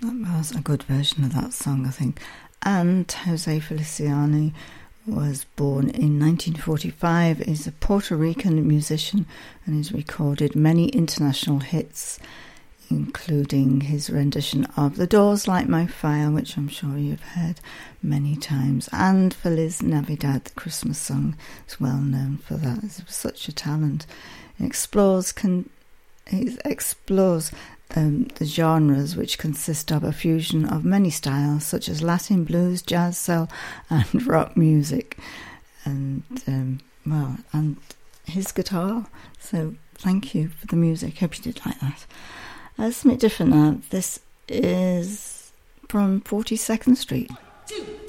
That was a good version of that song, I think. And Jose Feliciano was born in 1945, is a Puerto Rican musician and has recorded many international hits, including his rendition of The Doors' Light My Fire, which I'm sure you've heard many times, and Feliz Navidad, the Christmas song, is well known for that. He's such a talent. He explores the genres, which consist of a fusion of many styles such as Latin, blues, jazz, soul and rock music, and and his guitar. So thank you for the music. Hope you did like that. Something different now. This is from 42nd Street. 1, 2,